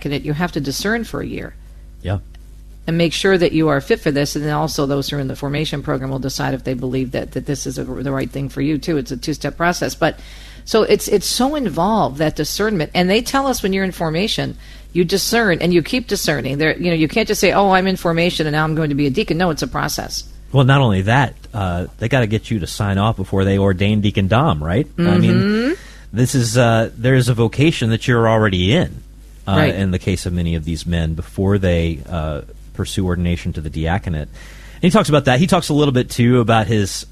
diaconate, you have to discern for a year. Yeah. And make sure that you are fit for this. And then also those who are in the formation program will decide if they believe that this is the right thing for you, too. It's a two-step process. But so it's so involved, that discernment. And they tell us when you're in formation, you discern and you keep discerning. You can't just say, oh, I'm in formation and now I'm going to be a deacon. No, it's a process. Well, not only that, they got to get you to sign off before they ordain Deacon Dom, right? Mm-hmm. I mean, this is there's a vocation that you're already in. Right. In the case of many of these men, before they pursue ordination to the diaconate. And he talks about that. He talks a little bit, too, about his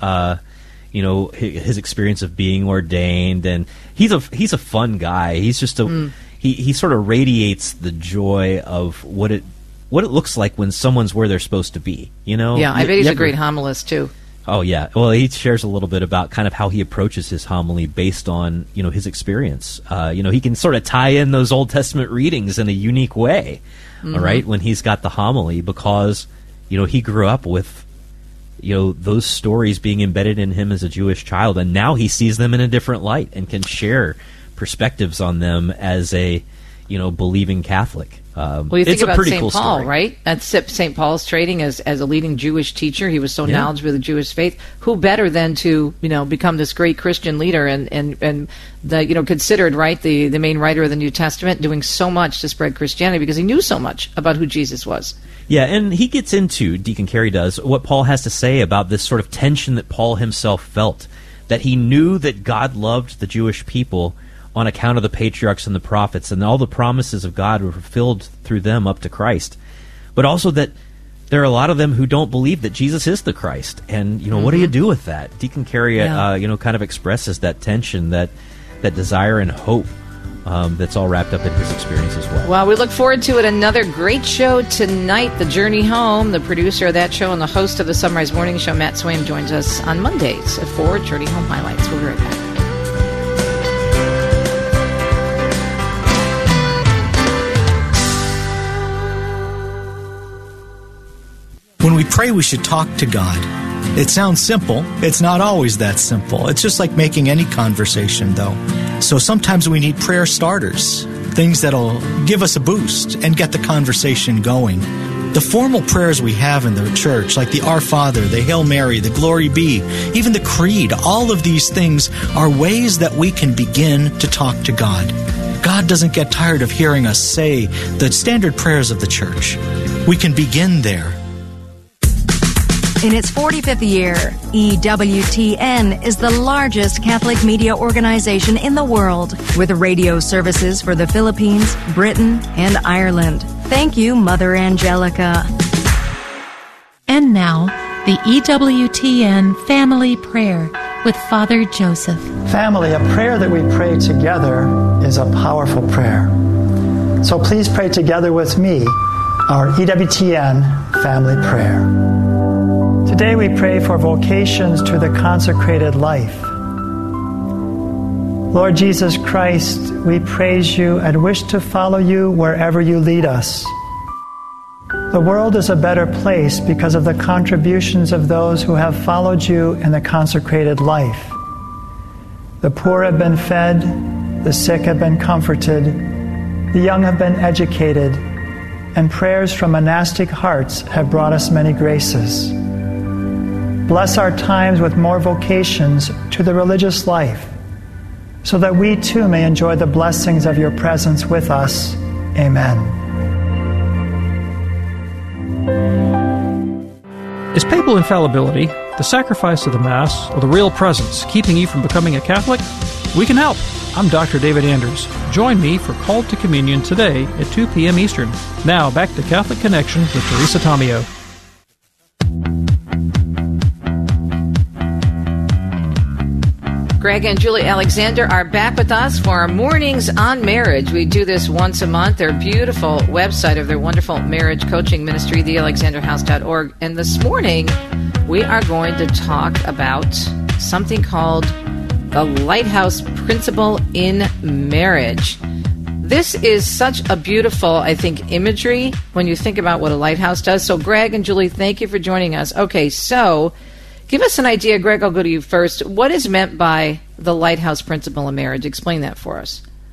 his experience of being ordained. And he's a fun guy. He's just he sort of radiates the joy of what it looks like when someone's where they're supposed to be, Yeah, I bet he's a great homilist, too. Oh, yeah. Well, he shares a little bit about kind of how he approaches his homily based on, his experience. He can sort of tie in those Old Testament readings in a unique way, all right, when he's got the homily, because, he grew up with, those stories being embedded in him as a Jewish child, and now he sees them in a different light and can share perspectives on them as a, believing Catholic. Well, you think it's a about pretty St. cool Paul, story. right? That's St. Paul's trading as a leading Jewish teacher. He was so knowledgeable of the Jewish faith. Who better than to become this great Christian leader and the considered, right, the main writer of the New Testament, doing so much to spread Christianity because he knew so much about who Jesus was. Yeah, and he gets into, Deacon Carey does, what Paul has to say about this sort of tension that Paul himself felt, that he knew that God loved the Jewish people on account of the patriarchs and the prophets, and all the promises of God were fulfilled through them up to Christ. But also that there are a lot of them who don't believe that Jesus is the Christ. And, what do you do with that? Deacon Carey, kind of expresses that tension, that desire and hope that's all wrapped up in his experience as well. Well, we look forward to it. Another great show tonight, The Journey Home. The producer of that show and the host of the Sunrise Morning Show, Matt Swaim, joins us on Mondays for Journey Home Highlights. We'll be right back. When we pray, we should talk to God. It sounds simple. It's not always that simple. It's just like making any conversation, though. So sometimes we need prayer starters, things that'll give us a boost and get the conversation going. The formal prayers we have in the church, like the Our Father, the Hail Mary, the Glory Be, even the Creed, all of these things are ways that we can begin to talk to God. God doesn't get tired of hearing us say the standard prayers of the church. We can begin there. In its 45th year, EWTN is the largest Catholic media organization in the world, with radio services for the Philippines, Britain, and Ireland. Thank you, Mother Angelica. And now, the EWTN Family Prayer with Father Joseph. Family, a prayer that we pray together is a powerful prayer. So please pray together with me our EWTN Family Prayer. Today we pray for vocations to the consecrated life. Lord Jesus Christ, we praise you and wish to follow you wherever you lead us. The world is a better place because of the contributions of those who have followed you in the consecrated life. The poor have been fed, the sick have been comforted, the young have been educated, and prayers from monastic hearts have brought us many graces. Bless our times with more vocations to the religious life, so that we too may enjoy the blessings of your presence with us. Amen. Is papal infallibility, the sacrifice of the Mass, or the real presence keeping you from becoming a Catholic? We can help. I'm Dr. David Anders. Join me for Called to Communion today at 2 p.m. Eastern. Now, back to Catholic Connection with Teresa Tomeo. Greg and Julie Alexander are back with us for our Mornings on Marriage. We do this once a month. Their beautiful website of their wonderful marriage coaching ministry, thealexanderhouse.org. And this morning, we are going to talk about something called the Lighthouse Principle in Marriage. This is such a beautiful, I think, imagery when you think about what a lighthouse does. So, Greg and Julie, thank you for joining us. Okay, so give us an idea. Greg, I'll go to you first. What is meant by the lighthouse principle in marriage? Explain that for us.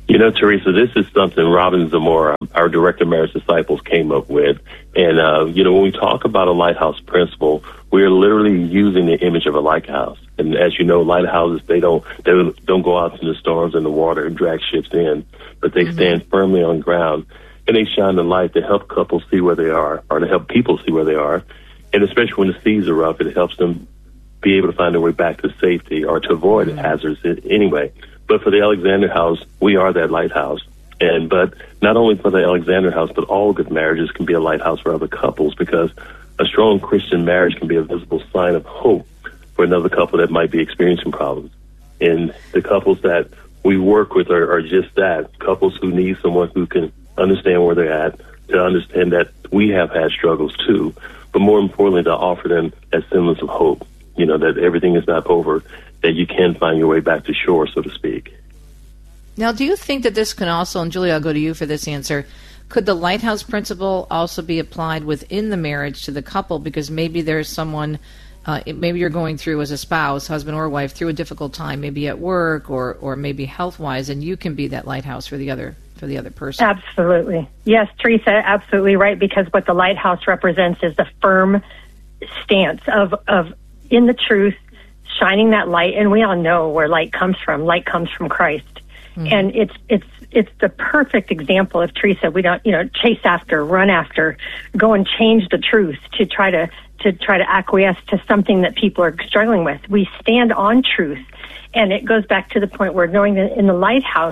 You know, Teresa, this is something Robin Zamora, our Director of Marriage Disciples, came up with. And, when we talk about a lighthouse principle, we're literally using the image of a lighthouse. And as you know, lighthouses, they don't go out in the storms and the water and drag ships in, but they stand firmly on ground. And they shine the light to help couples see where they are, or to help people see where they are. And especially when the seas are rough, it helps them be able to find their way back to safety or to avoid hazards anyway. But for the Alexander House, we are that lighthouse. But not only for the Alexander House, but all good marriages can be a lighthouse for other couples, because a strong Christian marriage can be a visible sign of hope for another couple that might be experiencing problems. And the couples that we work with are just that, couples who need someone who can understand where they're at, to understand that we have had struggles too, but more importantly, to offer them that semblance of hope, that everything is not over, that you can find your way back to shore, so to speak. Now, do you think that this can also, and Julie, I'll go to you for this answer, could the lighthouse principle also be applied within the marriage to the couple? Because maybe there's someone, maybe you're going through as a spouse, husband or wife, through a difficult time, maybe at work or maybe health-wise, and you can be that lighthouse for the other person. Absolutely. Yes, Teresa, absolutely right, because what the lighthouse represents is the firm stance of in the truth, shining that light, and we all know where light comes from. Light comes from Christ. And it's the perfect example of, Teresa, we don't, chase after, run after, go and change the truth to try to acquiesce to something that people are struggling with. We stand on truth. And it goes back to the point where knowing that in the lighthouse,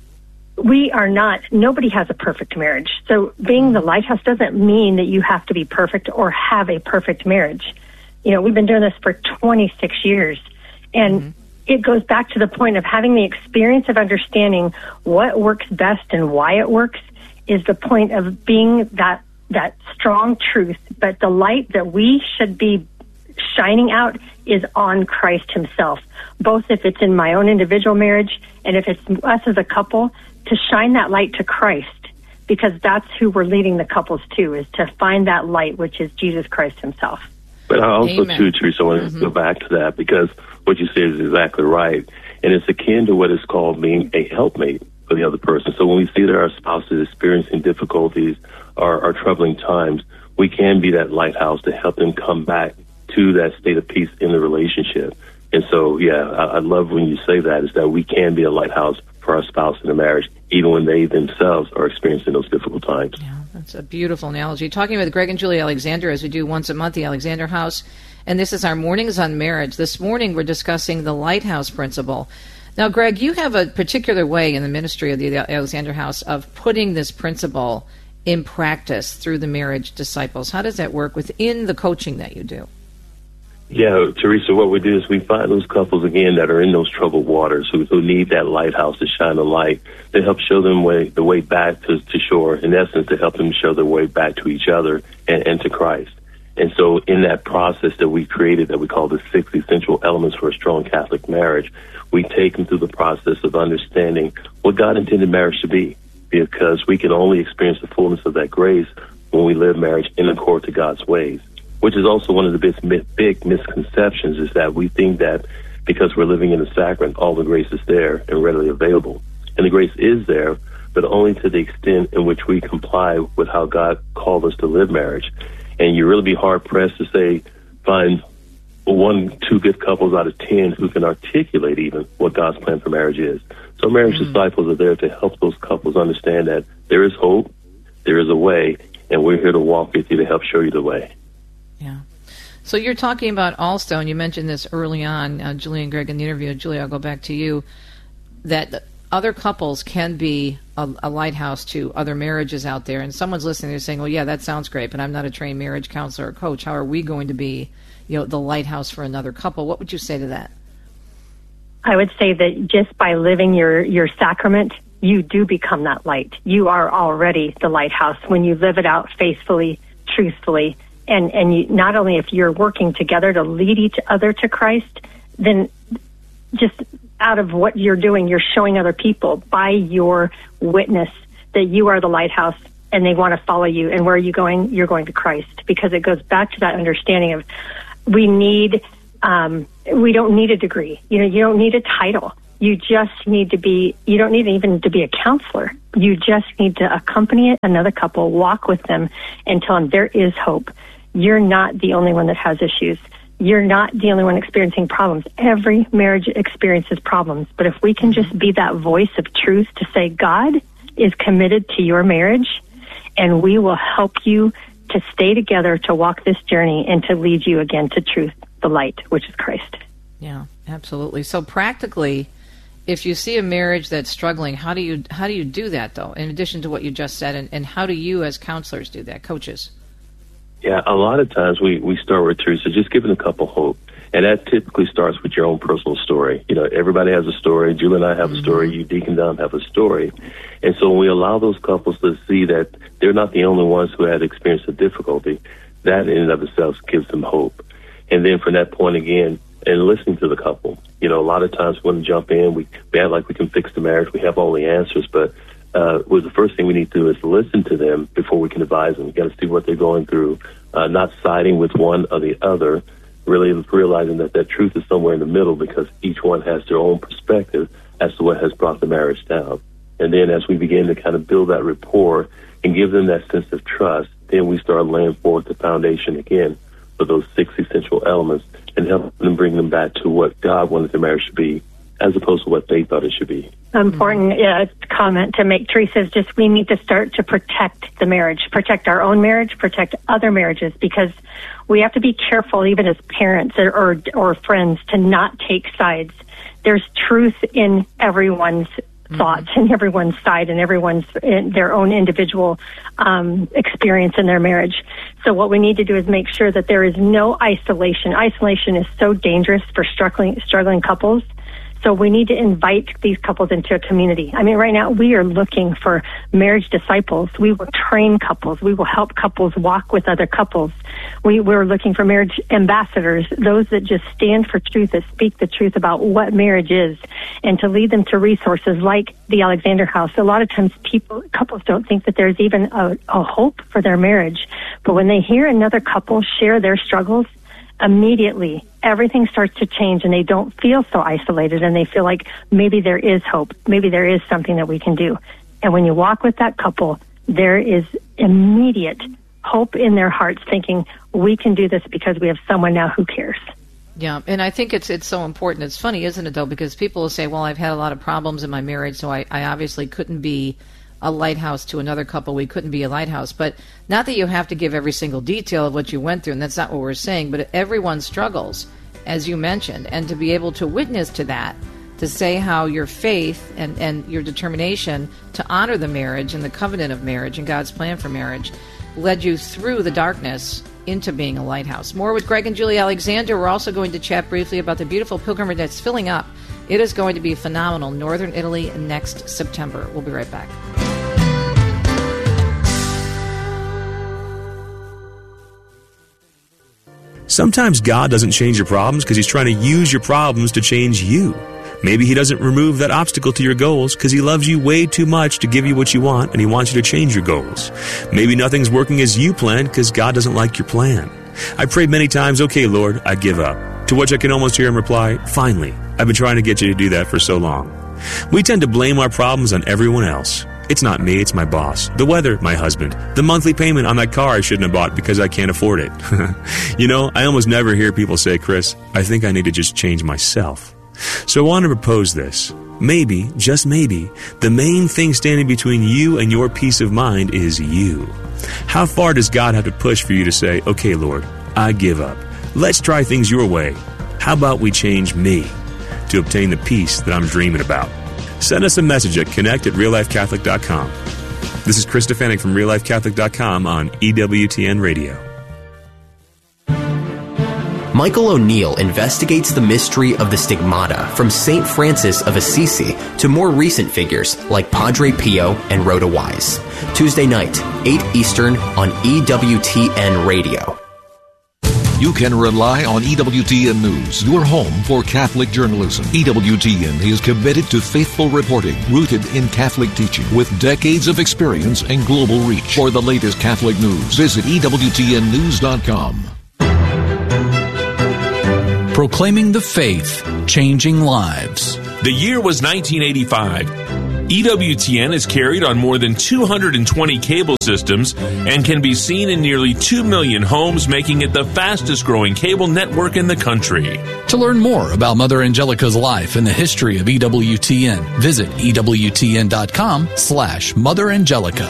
nobody has a perfect marriage. So being the lighthouse doesn't mean that you have to be perfect or have a perfect marriage. We've been doing this for 26 years. And it goes back to the point of having the experience of understanding what works best and why it works is the point of being that strong truth. But the light that we should be shining out is on Christ himself, both if it's in my own individual marriage and if it's us as a couple, to shine that light to Christ, because that's who we're leading the couples to, is to find that light, which is Jesus Christ himself. But I also, too, Teresa, want to go back to that, because what you said is exactly right. And it's akin to what is called being a helpmate for the other person. So when we see that our spouse is experiencing difficulties or troubling times, we can be that lighthouse to help them come back to that state of peace in the relationship. And so, I love when you say that, is that we can be a lighthouse for our spouse in a marriage, even when they themselves are experiencing those difficult times. Yeah, that's a beautiful analogy. Talking with Greg and Julie Alexander, as we do once a month, the Alexander House, and this is our Mornings on Marriage. This morning we're discussing the lighthouse principle. Now, Greg, you have a particular way in the ministry of the Alexander House of putting this principle in practice through the marriage disciples. How does that work within the coaching that you do? Yeah, Teresa, what we do is we find those couples, again, that are in those troubled waters, who need that lighthouse to shine a light, to help show them the way back to shore, in essence, to help them show their way back to each other and to Christ. And so in that process that we created, that we call the 6 essential elements for a strong Catholic marriage, we take them through the process of understanding what God intended marriage to be, because we can only experience the fullness of that grace when we live marriage in accord to God's ways. Which is also one of the big misconceptions, is that we think that because we're living in the sacrament, all the grace is there and readily available. And the grace is there, but only to the extent in which we comply with how God called us to live marriage. And you really be hard-pressed to find 1-2 good couples out of 10 who can articulate even what God's plan for marriage is. So marriage disciples are there to help those couples understand that there is hope, there is a way, and we're here to walk with you to help show you the way. Yeah. So you're talking about also, and you mentioned this early on, Julie and Greg, in the interview. Julie, I'll go back to you, that other couples can be a lighthouse to other marriages out there. And someone's listening, they're saying, well, yeah, that sounds great, but I'm not a trained marriage counselor or coach. How are we going to be, the lighthouse for another couple? What would you say to that? I would say that just by living your sacrament, you do become that light. You are already the lighthouse when you live it out faithfully, truthfully. And you, not only if you're working together to lead each other to Christ, then just out of what you're doing, you're showing other people by your witness that you are the lighthouse and they want to follow you. And where are you going? You're going to Christ, because it goes back to that understanding of we don't need a degree. You don't need a title. You just need to be, you don't need even to be a counselor. You just need to accompany another couple, walk with them, and tell them there is hope. You're not the only one that has issues. You're not the only one experiencing problems. Every marriage experiences problems. But if we can just be that voice of truth to say, God is committed to your marriage, and we will help you to stay together, to walk this journey, and to lead you again to truth, the light, which is Christ. Yeah, absolutely. So practically, if you see a marriage that's struggling, how do you do that, though, in addition to what you just said, and how do you as counselors do that, coaches? Yeah, a lot of times we start with Teresa, just giving a couple hope. And that typically starts with your own personal story. You know, everybody has a story. Julie and I have a story. You, Deacon Don, have a story. And so when we allow those couples to see that they're not the only ones who had experienced a difficulty, that in and of itself gives them hope. And then from that point again, and listening to the couple. You know, a lot of times we want to jump in. We act like we can fix the marriage. We have all the answers. But the first thing we need to do is listen to them before we can advise them. We've got to see what they're going through, not siding with one or the other, really realizing that truth is somewhere in the middle because each one has their own perspective as to what has brought the marriage down. And then as we begin to kind of build that rapport and give them that sense of trust, then we start laying forth the foundation again for those 6 essential elements and help them bring them back to what God wanted the marriage to be as opposed to what they thought it should be. Important comment to make, Teresa, is just we need to start to protect the marriage, protect our own marriage, protect other marriages, because we have to be careful, even as parents or friends, to not take sides. There's truth in everyone's thoughts and everyone's side and everyone's in their own individual experience in their marriage. So what we need to do is make sure that there is no isolation. Isolation is so dangerous for struggling couples. So we need to invite these couples into a community. I mean, right now we are looking for marriage disciples. We will train couples. We will help couples walk with other couples. We're looking for marriage ambassadors, those that just stand for truth, that speak the truth about what marriage is, and to lead them to resources like the Alexander House. A lot of times couples don't think that there's even a hope for their marriage. But when they hear another couple share their struggles, immediately everything starts to change and they don't feel so isolated and they feel like maybe there is hope. Maybe there is something that we can do. And when you walk with that couple, there is immediate hope in their hearts thinking we can do this because we have someone now who cares. Yeah, and I think it's so important. It's funny, isn't it, though, because people will say, well, I've had a lot of problems in my marriage, so I obviously couldn't be a lighthouse to another couple. We couldn't be a lighthouse. But not that you have to give every single detail of what you went through, and that's not what we're saying, but everyone struggles, as you mentioned, and to be able to witness to that, to say how your faith and your determination to honor the marriage and the covenant of marriage and God's plan for marriage led you through the darkness into being a lighthouse. More with Greg and Julie Alexander. We're also going to chat briefly about the beautiful pilgrimage that's filling up. It is going to be phenomenal. Northern Italy next September. We'll be right back. Sometimes God doesn't change your problems because He's trying to use your problems to change you. Maybe He doesn't remove that obstacle to your goals because He loves you way too much to give you what you want and He wants you to change your goals. Maybe nothing's working as you planned because God doesn't like your plan. I prayed many times, okay, Lord, I give up. To which I can almost hear Him reply, finally, I've been trying to get you to do that for so long. We tend to blame our problems on everyone else. It's not me, it's my boss, the weather, my husband, the monthly payment on that car I shouldn't have bought because I can't afford it. You know, I almost never hear people say, Chris, I think I need to just change myself. So I want to propose this. Maybe, just maybe, the main thing standing between you and your peace of mind is you. How far does God have to push for you to say, okay, Lord, I give up. Let's try things your way. How about we change me to obtain the peace that I'm dreaming about? Send us a message at connect@reallifecatholic.com. This is Chris Stefanik from reallifecatholic.com on EWTN Radio. Michael O'Neill investigates the mystery of the stigmata from St. Francis of Assisi to more recent figures like Padre Pio and Rhoda Wise. Tuesday night, 8 Eastern on EWTN Radio. You can rely on EWTN News, your home for Catholic journalism. EWTN is committed to faithful reporting, rooted in Catholic teaching, with decades of experience and global reach. For the latest Catholic news, visit EWTNnews.com. Proclaiming the faith, changing lives. The year was 1985. EWTN is carried on more than 220 cable systems and can be seen in nearly 2 million homes, making it the fastest growing cable network in the country. To learn more about Mother Angelica's life and the history of EWTN, visit EWTN.com/Mother Angelica.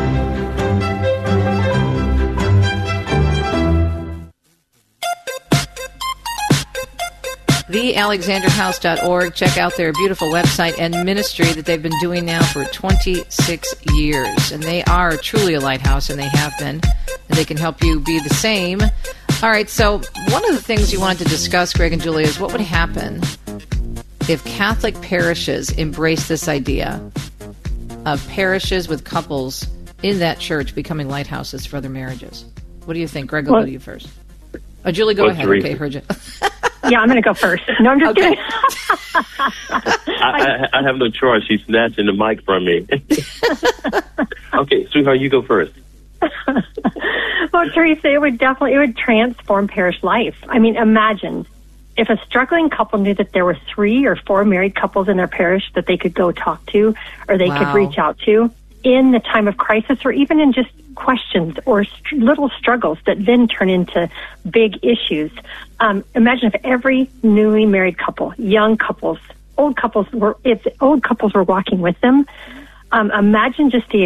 TheAlexanderHouse.org. Check out their beautiful website and ministry that they've been doing now for 26 years. And they are truly a lighthouse, and they have been. And they can help you be the same. All right, so one of the things you wanted to discuss, Greg and Julia, is what would happen if Catholic parishes embrace this idea of parishes with couples in that church becoming lighthouses for other marriages. What do you think? Greg, I'll go to you first. Oh, Julie, go ahead. Okay, heard you. Yeah, I'm going to go first. No, I'm just kidding. I have no choice. She's snatching the mic from me. Okay, sweetheart, you go first. Well, Teresa, it would transform parish life. I mean, imagine if a struggling couple knew that there were 3 or 4 married couples in their parish that they could go talk to or they could reach out to in the time of crisis, or even in just questions or little struggles that then turn into big issues. Imagine if every newly married couple, young couples, old couples were walking with them. Imagine just the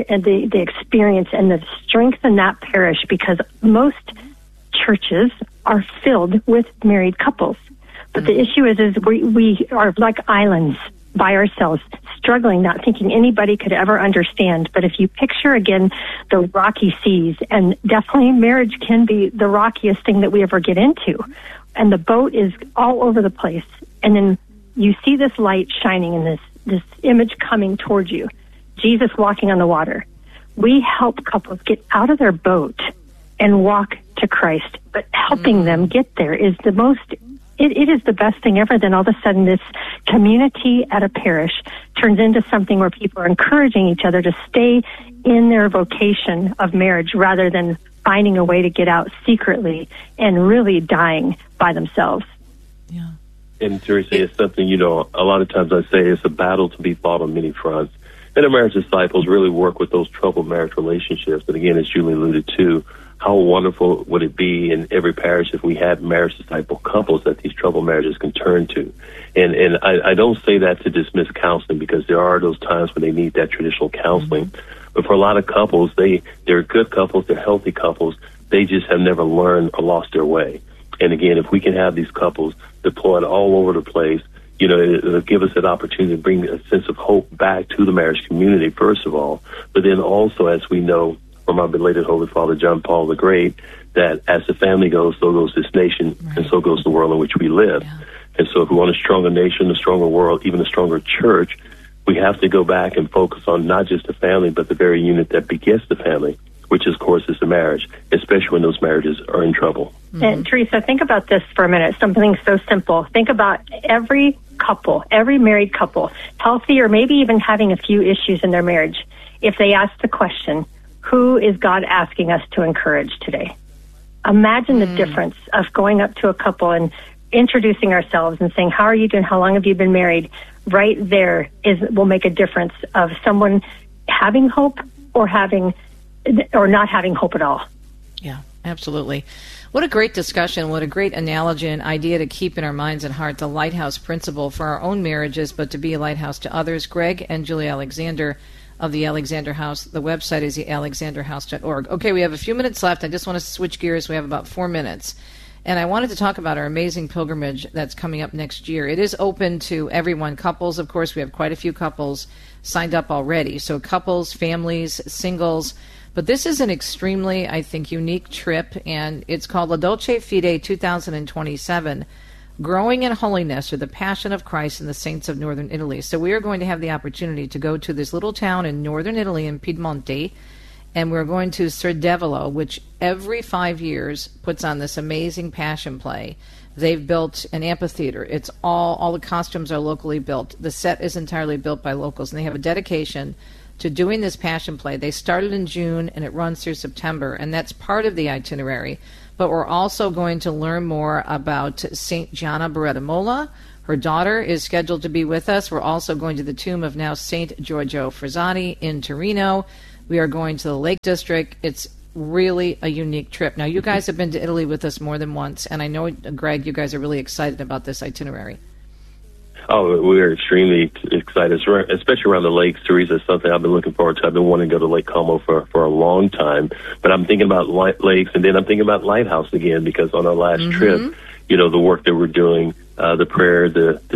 experience and the strength in that parish, because most churches are filled with married couples. But the issue is we are like islands by ourselves, struggling, not thinking anybody could ever understand. But if you picture again the rocky seas, and definitely marriage can be the rockiest thing that we ever get into, and the boat is all over the place, and then you see this light shining in this image coming towards you, Jesus walking on the water. We help couples get out of their boat and walk to Christ, but helping them get there is the most. It is the best thing ever. Then all of a sudden this community at a parish turns into something where people are encouraging each other to stay in their vocation of marriage rather than finding a way to get out secretly and really dying by themselves. Yeah. And Teresa, it's something, a lot of times I say it's a battle to be fought on many fronts. And the marriage disciples really work with those troubled marriage relationships. And again, as Julie alluded to, how wonderful would it be in every parish if we had marriage disciple couples that these troubled marriages can turn to? And I don't say that to dismiss counseling, because there are those times when they need that traditional counseling. Mm-hmm. But for a lot of couples, they're good couples, they're healthy couples. They just have never learned or lost their way. And again, if we can have these couples deployed all over the place, it'll give us that opportunity to bring a sense of hope back to the marriage community, first of all. But then also, as we know from our belated Holy Father John Paul the Great, that as the family goes, so goes this nation, and so goes the world in which we live. Yeah. And so if we want a stronger nation, a stronger world, even a stronger church, we have to go back and focus on not just the family, but the very unit that begets the family, which, of course, is the marriage, especially when those marriages are in trouble. Mm-hmm. And Teresa, think about this for a minute, something so simple. Think about every couple, every married couple, healthy or maybe even having a few issues in their marriage. If they ask the question, who is God asking us to encourage today? Imagine the difference of going up to a couple and introducing ourselves and saying, how are you doing? How long have you been married? Right there will make a difference of someone having hope or not having hope at all. Yeah, absolutely. What a great discussion. What a great analogy and idea to keep in our minds and heart, the lighthouse principle for our own marriages, but to be a lighthouse to others. Greg and Julie Alexander of the Alexander House. The website is thealexanderhouse.org. Okay, we have a few minutes left. I just want to switch gears. We have about 4 minutes. And I wanted to talk about our amazing pilgrimage that's coming up next year. It is open to everyone. Couples, of course, we have quite a few couples signed up already. So couples, families, singles. But this is an extremely, I think, unique trip, and it's called La Dolce Fede 2027, Growing in Holiness, or the Passion of Christ and the Saints of Northern Italy. So we are going to have the opportunity to go to this little town in northern Italy in Piedmonte, and we're going to Serdevolo, which every 5 years puts on this amazing passion play. They've built an amphitheater. It's all the costumes are locally built. The set is entirely built by locals, and they have a dedication to doing this passion play. They started in June, and it runs through September, and that's part of the itinerary. But we're also going to learn more about St. Gianna Beretta Molla. Her daughter is scheduled to be with us. We're also going to the tomb of now Saint Giorgio Frassati in Torino. We are going to the Lake District. It's really a unique trip. Now, you guys have been to Italy with us more than once, and I know, Greg, you guys are really excited about this itinerary. Oh, we're extremely excited, especially around the lakes. Teresa, it's something I've been looking forward to. I've been wanting to go to Lake Como for a long time, but I'm thinking about lakes, and then I'm thinking about Lighthouse again, because on our last trip, you know, the work that we're doing, the prayer,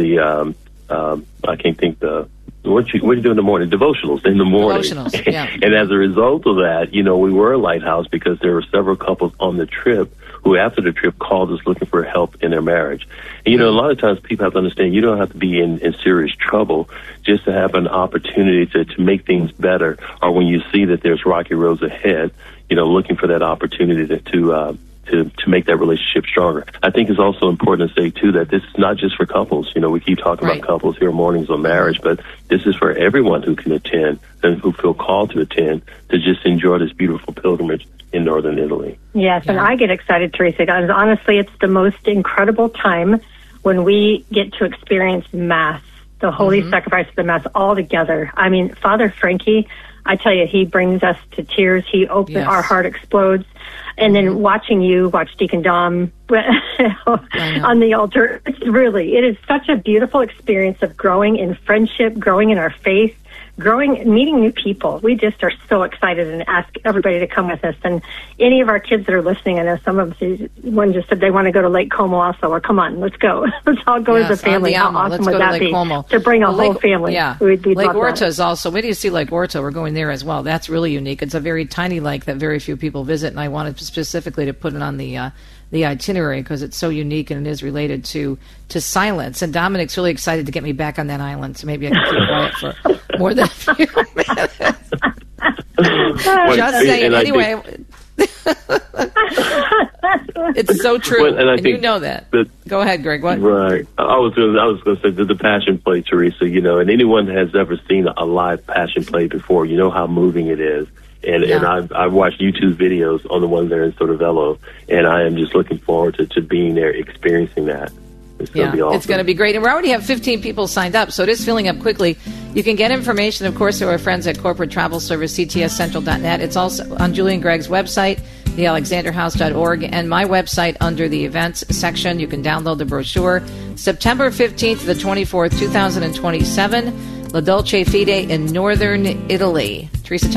I can't think what you do in the morning? Devotionals in the morning. Devotionals, yeah. And as a result of that, you know, we were a lighthouse because there were several couples on the trip who, after the trip, called us looking for help in their marriage. And, you know, a lot of times people have to understand you don't have to be in serious trouble just to have an opportunity to make things better, or when you see that there's rocky roads ahead, you know, looking for that opportunity to make that relationship stronger. I think it's also important to say, too, that this is not just for couples. You know, we keep talking about couples here, Mornings on Marriage, but this is for everyone who can attend and who feel called to attend, to just enjoy this beautiful pilgrimage in northern Italy. Yes, and I get excited, Teresa. Honestly, it's the most incredible time when we get to experience Mass, the holy sacrifice of the Mass, all together. I mean, Father Frankie, I tell you, he brings us to tears. He opens, our heart explodes. And then watching you watch Deacon Dom on the altar, it is such a beautiful experience of growing in friendship, growing in our faith, meeting new people. We just are so excited and ask everybody to come with us. And any of our kids that are listening, I know some of them, one just said they want to go to Lake Como also, or come on, let's go. Let's all go as a family. How awesome would that be? To bring a whole family. Yeah. Lake Orta is also, wait till you see Lake Orta. We're going there as well. That's really unique. It's a very tiny lake that very few people visit, and I wanted specifically to put it on the itinerary because it's so unique and it is related to silence. And Dominic's really excited to get me back on that island, so maybe I can keep quiet for more than a few minutes. Just saying. Anyway, it's so true, and you know that. Go ahead, Greg. What? Right. I was going to say the Passion Play, Teresa. You know, and anyone that has ever seen a live Passion Play before, you know how moving it is. And I've watched YouTube videos on the one there in Sottovello, and I am just looking forward to being there, experiencing that. It's going to be awesome. It's going to be great. And we already have 15 people signed up, so it is filling up quickly. You can get information, of course, through our friends at Corporate Travel Service, ctscentral.net. It's also on Julie and Greg's website, thealexanderhouse.org, and my website under the events section. You can download the brochure. September 15th to the 24th, 2027. La Dolce Fede in northern Italy.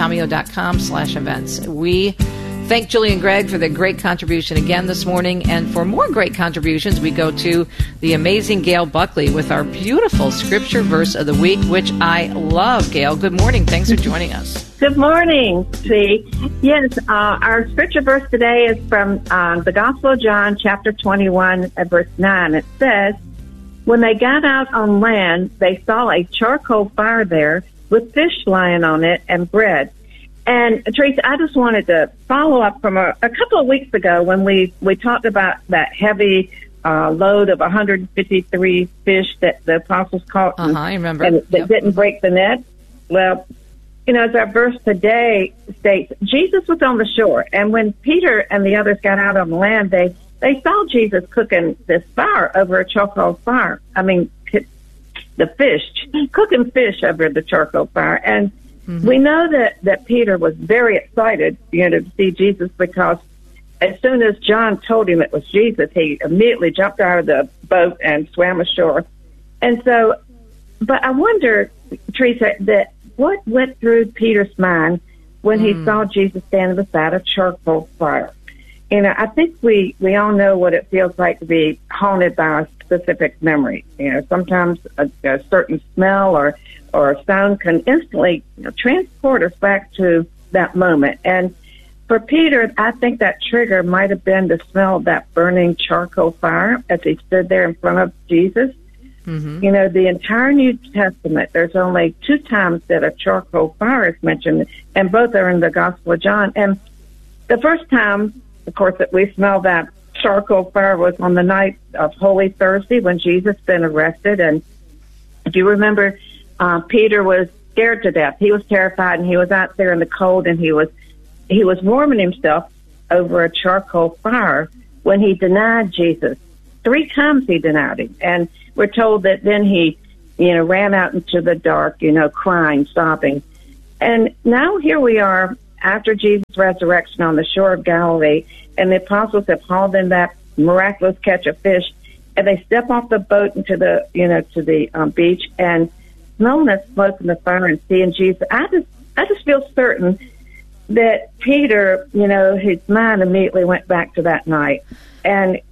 TeresaTomio.com/events. We thank Julie and Greg for their great contribution again this morning. And for more great contributions, we go to the amazing Gail Buckley with our beautiful scripture verse of the week, which I love. Gail, good morning. Thanks for joining us. Good morning, see. Yes, our scripture verse today is from the Gospel of John, chapter 21, verse 9. It says, "When they got out on land, they saw a charcoal fire there with fish lying on it and bread." And, Teresa, I just wanted to follow up from a couple of weeks ago when we talked about that heavy load of 153 fish that the apostles caught. I remember. And that didn't break the net. Well, you know, as our verse today states, Jesus was on the shore. And when Peter and the others got out on the land, they saw Jesus cooking this fire over a charcoal fire. I mean, the fish, cooking fish over the charcoal fire. And we know that Peter was very excited, you know, to see Jesus, because as soon as John told him it was Jesus, he immediately jumped out of the boat and swam ashore. And so, but I wonder, Teresa, that what went through Peter's mind when he saw Jesus standing beside a charcoal fire? You know, I think we all know what it feels like to be haunted by a specific memory. You know, sometimes a certain smell or sound can instantly, you know, transport us back to that moment. And for Peter, I think that trigger might have been the smell of that burning charcoal fire as he stood there in front of Jesus. You know, the entire New Testament, there's only 2 times that a charcoal fire is mentioned, and both are in the Gospel of John. And the first time, of course, that we smell that charcoal fire was on the night of Holy Thursday when Jesus had been arrested. And if you remember, Peter was scared to death. He was terrified, and he was out there in the cold, and he was warming himself over a charcoal fire when he denied Jesus 3 times he denied him. And we're told that then he, ran out into the dark, crying, sobbing. And now here we are after Jesus' resurrection on the shore of Galilee, and the apostles have hauled in that miraculous catch of fish, and they step off the boat into the, to the beach, and smelling the smoke and the fire and seeing Jesus. I just feel certain that Peter, his mind immediately went back to that night. And,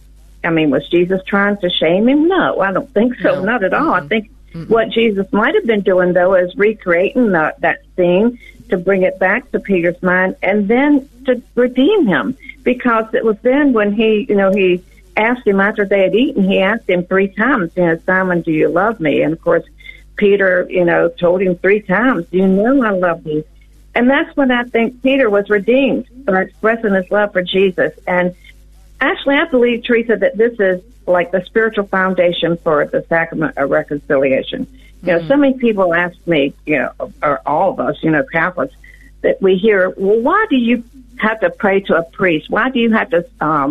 was Jesus trying to shame him? No, I don't think so. No. Not at all. I think what Jesus might have been doing, though, is recreating that scene to bring it back to Peter's mind and then to redeem him. Because it was then when he asked him after they had eaten, he asked him 3 times, Simon, do you love me? And, of course, Peter, told him 3 times, I love you. And that's when I think Peter was redeemed for expressing his love for Jesus. And actually, I believe, Teresa, that this is like the spiritual foundation for the sacrament of reconciliation. So many people ask me, or all of us, Catholics, that we hear, well, why do you have to pray to a priest? Why do you have to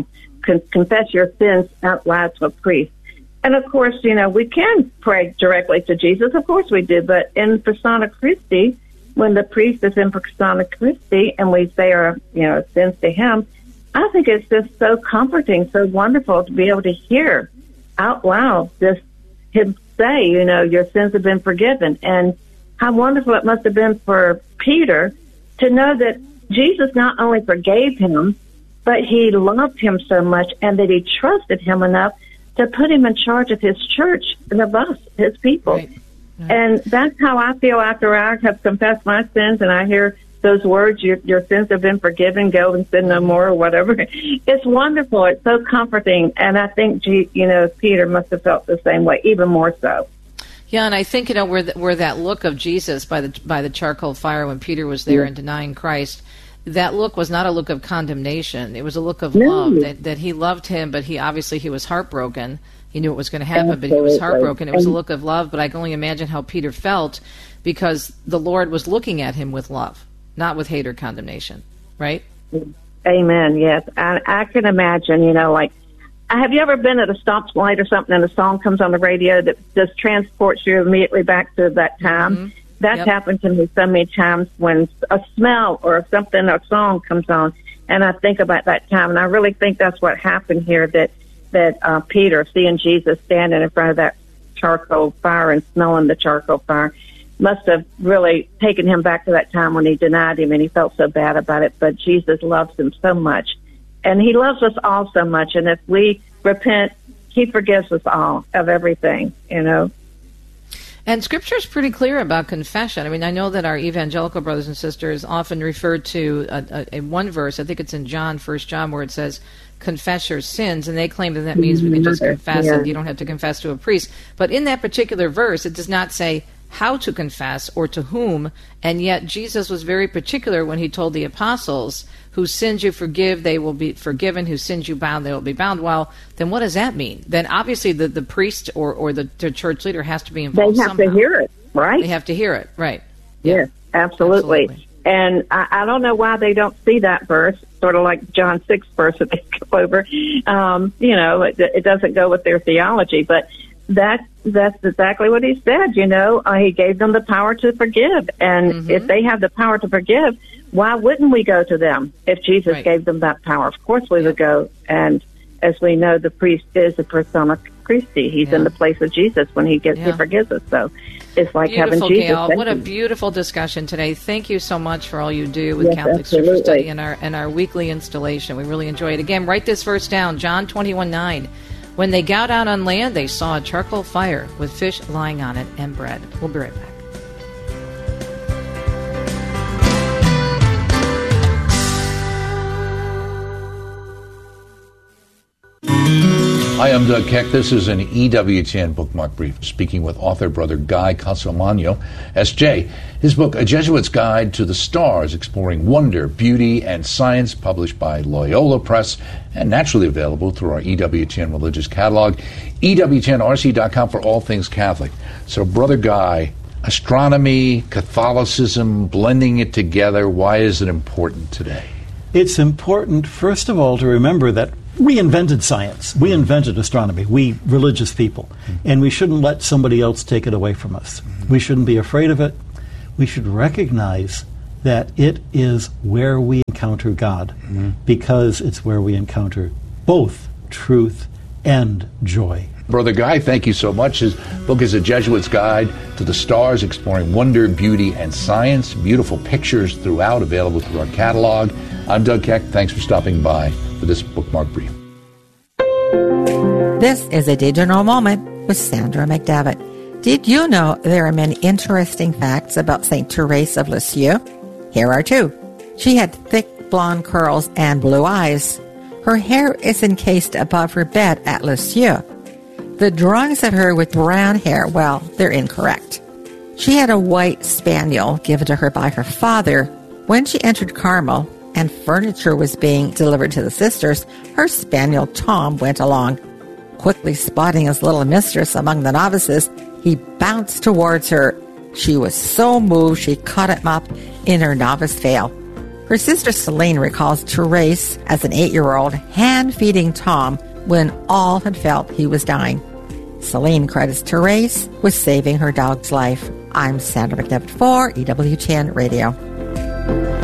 confess your sins out loud to a priest? And, of course, we can pray directly to Jesus. Of course we do. But in persona Christi, when the priest is in persona Christi and we say our, sins to him, I think it's just so comforting, so wonderful to be able to hear out loud just him say, your sins have been forgiven. And how wonderful it must have been for Peter to know that Jesus not only forgave him, but he loved him so much and that he trusted him enough to put him in charge of his church and of us, his people. Right. And that's how I feel after I have confessed my sins and I hear those words, your sins have been forgiven, go and sin no more, or whatever. It's wonderful. It's so comforting. And I think, Peter must have felt the same way, even more so. Yeah, and I think, where that look of Jesus by the charcoal fire when Peter was there and denying Christ, that look was not a look of condemnation. It was a look of love, that he loved him, but he was heartbroken. He knew it was going to happen, but he was heartbroken. It was a look of love, but I can only imagine how Peter felt because the Lord was looking at him with love, not with hate or condemnation, right? Amen, yes. I can imagine, have you ever been at a stoplight or something and a song comes on the radio that just transports you immediately back to that time? Mm-hmm. That's happened to me so many times when a smell or something, a song comes on, and I think about that time. And I really think that's what happened here, that Peter, seeing Jesus standing in front of that charcoal fire and smelling the charcoal fire, must have really taken him back to that time when he denied him and he felt so bad about it. But Jesus loves him so much. And he loves us all so much. And if we repent, he forgives us all of everything, And Scripture is pretty clear about confession. I know that our evangelical brothers and sisters often refer to a one verse, I think it's in John, 1 John, where it says, confess your sins, and they claim that means we can just confess and you don't have to confess to a priest. But in that particular verse, it does not say how to confess or to whom, and yet Jesus was very particular when he told the apostles, whose sins you forgive, they will be forgiven, whose sins you bound, they will be bound. Well, then what does that mean? Then obviously the priest or the church leader has to be involved somehow. They have to hear it, right? They have to hear it, right. Yes, absolutely. And I don't know why they don't see that verse, sort of like John 6 verse that they skip over. It doesn't go with their theology, but that's exactly what he said. He gave them the power to forgive, and if they have the power to forgive, why wouldn't we go to them if Jesus gave them that power? Of course we would go. And as we know, the priest is a persona Christi. He's in the place of Jesus when he forgives us. So it's like having Jesus. Gail, what a beautiful discussion today. Thank you so much for all you do with Catholic Scripture Study and our weekly installation. We really enjoy it. Again, write this verse down, John 21:9. When they got out on land, they saw a charcoal fire with fish lying on it and bread. We'll be right back. Hi, I'm Doug Keck. This is an EWTN Bookmark Brief, speaking with author Brother Guy Consolmagno, S.J. His book, A Jesuit's Guide to the Stars, exploring wonder, beauty, and science, published by Loyola Press, and naturally available through our EWTN Religious Catalog, EWTNRC.com for all things Catholic. So, Brother Guy, astronomy, Catholicism, blending it together, why is it important today? It's important, first of all, to remember that we invented science. We invented astronomy, we religious people. And we shouldn't let somebody else take it away from us. We shouldn't be afraid of it. We should recognize that it is where we encounter God, because it's where we encounter both truth and joy. Brother Guy, thank you so much. His book is A Jesuit's Guide to the Stars, exploring wonder, beauty, and science. Beautiful pictures throughout, available through our catalog. I'm Doug Keck. Thanks for stopping by for this Bookmark Brief. This is a Digital Moment with Sandra McDevitt. Did you know there are many interesting facts about St. Therese of Lisieux? Here are two. She had thick blonde curls and blue eyes. Her hair is encased above her bed at Lisieux. The drawings of her with brown hair, well, they're incorrect. She had a white spaniel given to her by her father. When she entered Carmel and furniture was being delivered to the sisters, her spaniel Tom went along. Quickly spotting his little mistress among the novices, he bounced towards her. She was so moved she caught him up in her novice veil. Her sister Celine recalls Therese as an 8-year-old hand-feeding Tom when all had felt he was dying. Celine credits Therese with saving her dog's life. I'm Sandra McDevitt for EWTN Radio.